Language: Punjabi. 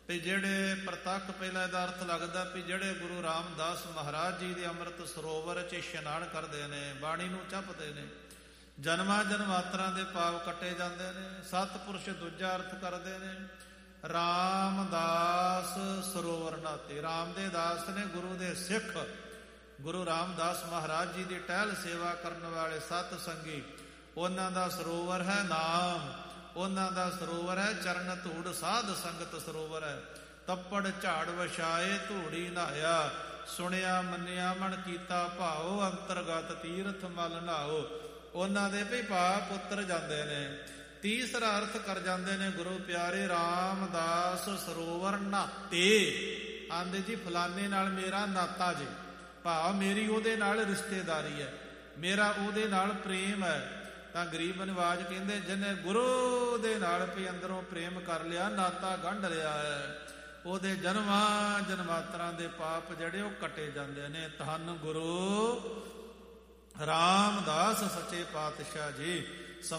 ਵੀ ਜਿਹੜੇ ਪ੍ਰਤੱਖ ਪਹਿਲਾਂ ਇਹਦਾ ਅਰਥ ਲੱਗਦਾ ਵੀ ਜਿਹੜੇ ਗੁਰੂ ਰਾਮਦਾਸ ਮਹਾਰਾਜ ਜੀ ਦੇ ਅੰਮ੍ਰਿਤ ਸਰੋਵਰ 'ਚ ਇਸ਼ਨਾਨ ਕਰਦੇ ਨੇ, ਬਾਣੀ ਨੂੰ ਜਪਦੇ ਨੇ, ਜਨਮਾਂ ਜਨਮਾਤਰਾਂ ਦੇ ਪਾਪ ਕੱਟੇ ਜਾਂਦੇ ਨੇ। ਸਤਿਪੁਰਸ਼ ਦੂਜਾ ਅਰਥ ਕਰਦੇ ਨੇ ਰਾਮਦਾਸ ਸਰੋਵਰ ਨਾਤੇ। ਰਾਮ ਦੇ ਦਾਸ ਨੇ, ਗੁਰੂ ਦੇ ਸਿੱਖ, ਗੁਰੂ ਰਾਮਦਾਸ ਮਹਾਰਾਜ ਜੀ ਦੀ ਟਹਿਲ ਸੇਵਾ ਕਰਨ ਵਾਲੇ ਸਤ ਸੰਗੀ, ਉਹਨਾਂ ਦਾ ਸਰੋਵਰ ਹੈ ਨਾਮ, ਉਹਨਾਂ ਦਾ ਸਰੋਵਰ ਹੈ ਚਰਨ ਧੂੜ ਸਾਧ ਸੰਗਤ ਸਰੋਵਰ ਹੈ। ਤੱਪੜ ਝਾੜ ਵਛਾਏ ਧੂੜੀ ਨਹਾਇਆ, ਸੁਣਿਆ ਮੰਨਿਆ ਮਨ ਕੀਤਾ ਭਾਓ, ਅੰਤਰਗਤ ਤੀਰਥ ਮਲ ਨਹਾਓ। ਉਹਨਾਂ ਦੇ ਵੀ ਪਾਪ ਉਤਰ ਜਾਂਦੇ ਨੇ। ਤੀਸਰਾ ਅਰਥ ਕਰ ਜਾਂਦੇ ਨੇ ਗੁਰੂ ਪਿਆਰੇ ਰਾਮਦਾਸ ਸਰੋਵਰ ਨਾਤੇ। ਆਂਦੇ ਜੀ ਫਲਾਨੇ ਨਾਲ ਮੇਰਾ ਨਾਤਾ ਜੇ, ਭਾਵ ਮੇਰੀ ਉਹਦੇ ਨਾਲ ਰਿਸ਼ਤੇਦਾਰੀ ਹੈ, ਮੇਰਾ ਉਹਦੇ ਨਾਲ ਪ੍ਰੇਮ ਹੈ। ਤਾਂ ਗਰੀਬ ਨਿਵਾਜ ਕਹਿੰਦੇ ਜਿਹਨੇ ਗੁਰੂ ਦੇ ਨਾਲ ਵੀ ਅੰਦਰੋਂ ਪ੍ਰੇਮ ਕਰ ਲਿਆ, ਨਾਤਾ ਗੰਢ ਲਿਆ ਹੈ, ਉਹਦੇ ਜਨਮਾਂ ਜਨਮਾਤਰਾਂ ਦੇ ਪਾਪ ਜਿਹੜੇ ਉਹ ਕੱਟੇ ਜਾਂਦੇ ਨੇ। ਧੰਨ ਗੁਰੂ ਰਾਮਦਾਸ ਸੱਚੇ ਪਾਤਸ਼ਾਹ ਜੀ।